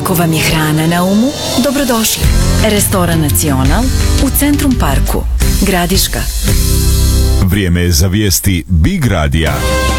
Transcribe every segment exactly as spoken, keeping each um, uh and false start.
Ako vam je hrana na umu, dobrodošli. Restoran Nacional u Centrum Parku, Gradiška. Vrijeme je za vijesti Big Radija.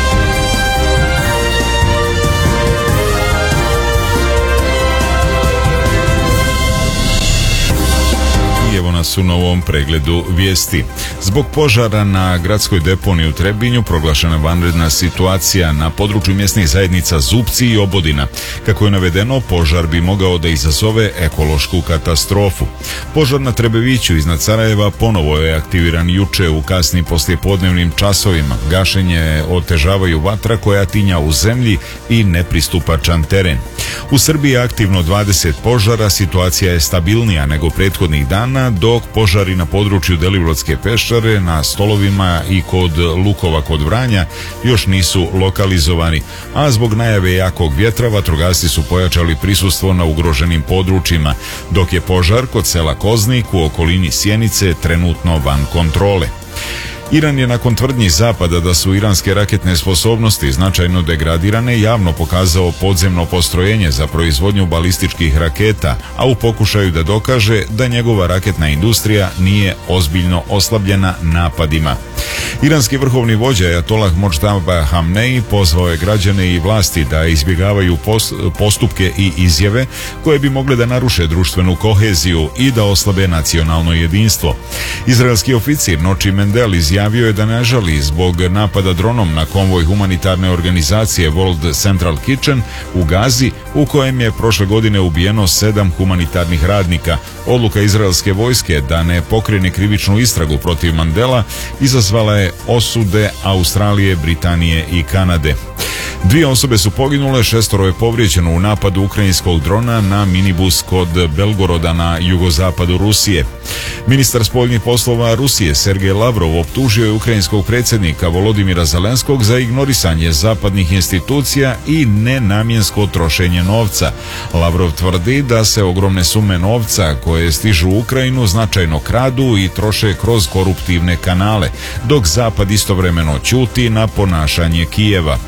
Evo nas u novom pregledu vijesti. Zbog požara na gradskoj deponiji u Trebinju proglašena vanredna situacija na području mjesnih zajednica Zupci i Obodina. Kako je navedeno, požar bi mogao da izazove ekološku katastrofu. Požar na Trebeviću iznad Sarajeva ponovo je aktiviran juče u kasnim poslijepodnevnim časovima. Gašenje otežavaju vatra koja tinja u zemlji i nepristupačan teren. U Srbiji je aktivno dvadeset požara, situacija je stabilnija nego prethodnih dana, dok požari na području Deliblatske peščare, na Stolovima i kod Lukova kod Vranja još nisu lokalizovani, a zbog najave jakog vjetra vatrogasci su pojačali prisustvo na ugroženim područjima, dok je požar kod sela Koznik u okolini Sjenice trenutno van kontrole. Iran je nakon tvrdnji Zapada da su iranske raketne sposobnosti značajno degradirane javno pokazao podzemno postrojenje za proizvodnju balističkih raketa, a u pokušaju da dokaže da njegova raketna industrija nije ozbiljno oslabljena napadima. Iranski vrhovni vođa Ajatolah Modžtaba Hamnej pozvao je građane i vlasti da izbjegavaju postupke i izjave koje bi mogle da naruše društvenu koheziju i da oslabe nacionalno jedinstvo. Izraelski oficir Noči Mendel izjavio je da ne žali zbog napada dronom na konvoj humanitarne organizacije World Central Kitchen u Gazi, u kojem je prošle godine ubijeno sedam humanitarnih radnika. Odluka izraelske vojske da ne pokrene krivičnu istragu protiv Mandela izazvala je osude Australije, Britanije i Kanade. Dvije osobe su poginule, šestoro je povrijeđeno u napadu ukrajinskog drona na minibus kod Belgoroda na jugozapadu Rusije. Ministar spoljnih poslova Rusije Sergej Lavrov optužio je ukrajinskog predsjednika Volodimira Zelenskog za ignorisanje zapadnih institucija i nenamjensko trošenje novca. Lavrov tvrdi da se ogromne sume novca koje stižu u Ukrajinu značajno kradu i troše kroz koruptivne kanale, dok Zapad istovremeno ćuti na ponašanje Kijeva.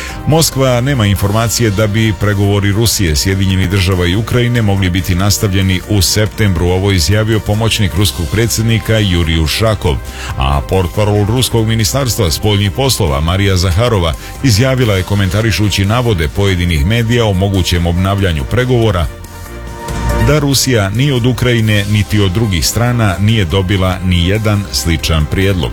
Moskva nema informacije da bi pregovori Rusije, Sjedinjenih država i Ukrajine mogli biti nastavljeni u septembru, ovo izjavio pomoćnik ruskog predsjednika Jurij Ušakov, a portparol ruskog ministarstva spoljnih poslova Marija Zaharova izjavila je komentarišući navode pojedinih medija o mogućem obnavljanju pregovora da Rusija ni od Ukrajine niti od drugih strana nije dobila ni jedan sličan prijedlog.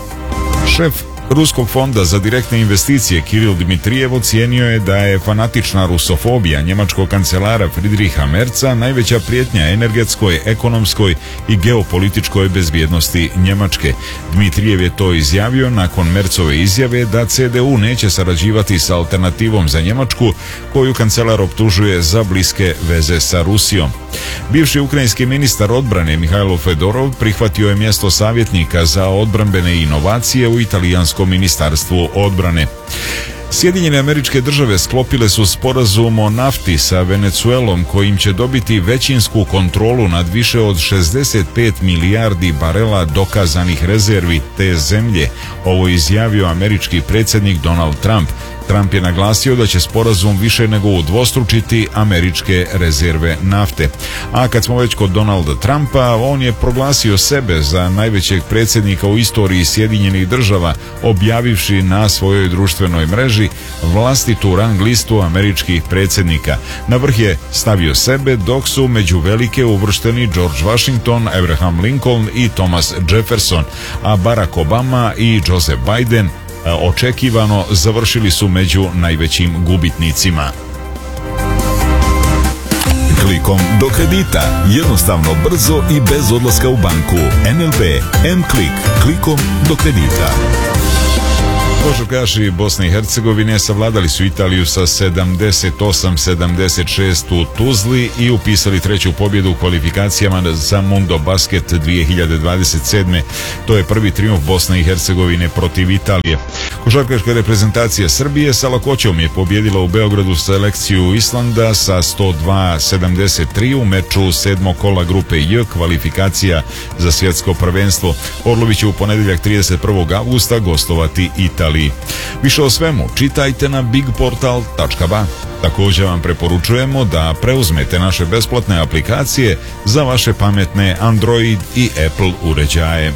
Šef Ruskog fonda za direktne investicije Kiril Dmitrijev ocijenio je da je fanatična rusofobija njemačkog kancelara Friedricha Merza najveća prijetnja energetskoj, ekonomskoj i geopolitičkoj bezbjednosti Njemačke. Dmitrijev je to izjavio nakon Merzove izjave da C D U neće sarađivati sa alternativom za Njemačku, koju kancelar optužuje za bliske veze sa Rusijom. Bivši ukrajinski ministar odbrane Mihajlo Fedorov prihvatio je mjesto savjetnika za odbrambene inovacije u italijanskom ministarstvu odbrane. Sjedinjene Američke Države sklopile su sporazum o nafti sa Venecuelom kojim će dobiti većinsku kontrolu nad više od šezdeset pet milijardi barela dokazanih rezervi te zemlje. Ovo je izjavio američki predsjednik Donald Trump. Trump je naglasio da će sporazum više nego udvostručiti američke rezerve nafte. A kad smo već kod Donalda Trumpa, on je proglasio sebe za najvećeg predsjednika u istoriji Sjedinjenih Država, objavivši na svojoj društvenoj mreži vlastitu rang listu američkih predsjednika. Na vrh je stavio sebe, dok su među velike uvršteni George Washington, Abraham Lincoln i Thomas Jefferson, a Barack Obama i Joseph Biden očekivano završili su među najvećim gubitnicima. Klikom do kredita. Jednostavno, brzo i bez odlaska u banku. N L B M-Klik. Klikom do kredita. Košarkaši Bosne i Hercegovine savladali su Italiju sa sedamdeset osam sedamdeset šest u Tuzli i upisali treću pobjedu u kvalifikacijama za Mundo Basket dvije hiljade dvadeset sedme. To je prvi trijumf Bosne i Hercegovine protiv Italije. Košarkaška reprezentacija Srbije sa lakoćom je pobjedila u Beogradu selekciju Islanda sa sto dva sedamdeset tri u meču sedmog kola grupe J kvalifikacija za svjetsko prvenstvo. Orlovi će u ponedjeljak trideset prvog avgusta gostovati Italiji. Više o svemu čitajte na big portal tačka ba. Također vam preporučujemo da preuzmete naše besplatne aplikacije za vaše pametne Android i Apple uređaje.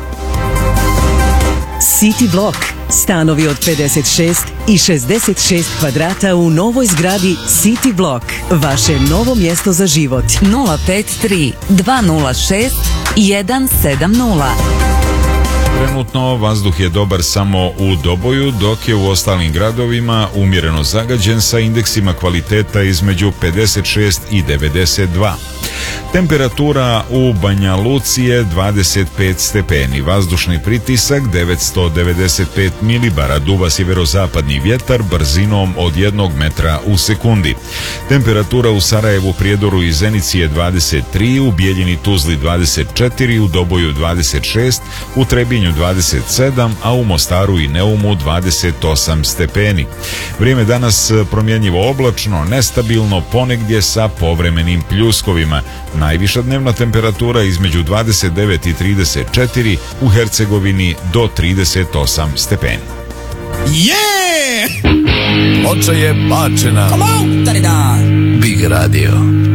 City Block. Stanovi od pedeset šest i šezdeset šest kvadrata u novoj zgradi City Block. Vaše novo mjesto za život. nula pet tri dva nula šest jedan sedam nula. Trenutno vazduh je dobar samo u Doboju, dok je u ostalim gradovima umjereno zagađen sa indeksima kvaliteta između pedeset šest i devedeset dva. Temperatura u Banja Luci je dvadeset pet stepeni, vazdušni pritisak devetsto devedeset pet milibara, duva sjeverozapadni vjetar brzinom od jednog metra u sekundi. Temperatura u Sarajevu, Prijedoru i Zenici je dvadeset tri, u Bijeljini, Tuzli dvadeset četiri, u Doboju dvadeset šest, u Trebinju dvadeset sedam, a u Mostaru i Neumu dvadeset osam stepeni. Vrijeme danas promjenjivo oblačno, nestabilno, ponegdje sa povremenim pljuskovima. Najviša dnevna temperatura između dvadeset devet i trideset četiri, u Hercegovini do trideset osam stepeni. Yeah! Ploča je bačena. Come on, Big Radio.